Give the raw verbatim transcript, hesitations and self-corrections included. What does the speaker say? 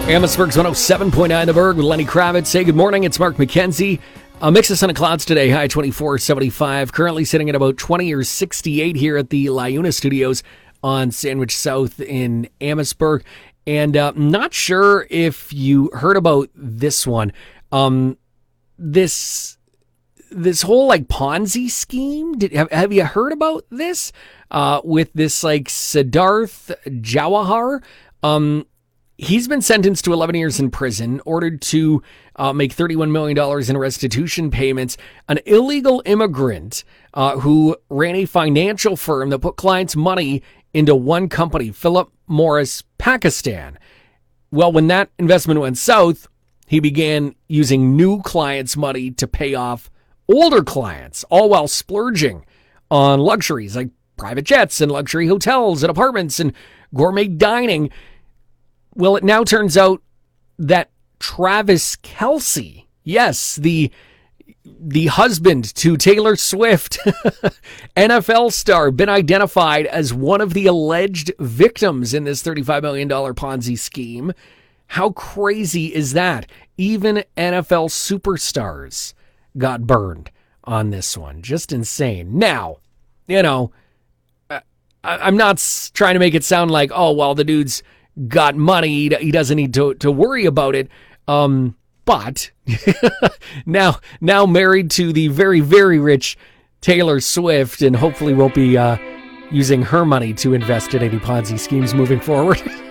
Amherstburg's one oh seven point nine The Berg with Lenny Kravitz. Hey, good morning. It's Mark McKenzie. A mix of sun and clouds today. High twenty-four, seventy-five. Currently sitting at about twenty or sixty-eight here at the LiUNA Studios on Sandwich South in Amherstburg. And uh, not sure if you heard about this one. Um, this this whole like Ponzi scheme. Did have, have you heard about this? Uh, with this like Siddharth Jawahar. Um. He's been sentenced to eleven years in prison, ordered to uh, make thirty-one million dollars in restitution payments. An illegal immigrant uh, who ran a financial firm that put clients' money into one company, Philip Morris Pakistan. Well, when that investment went south, he began using new clients' money to pay off older clients, all while splurging on luxuries like private jets and luxury hotels and apartments and gourmet dining. Well, it now turns out that Travis Kelce, yes, the the husband to Taylor Swift, N F L star, been identified as one of the alleged victims in this thirty-five million dollars Ponzi scheme. How crazy is that? Even N F L superstars got burned on this one. Just insane. Now, you know, I, I'm not trying to make it sound like, oh, well, the dude's got money, he doesn't need to, to worry about it. Um, but now, now married to the very, very rich Taylor Swift, and hopefully won't be uh, using her money to invest in any Ponzi schemes moving forward.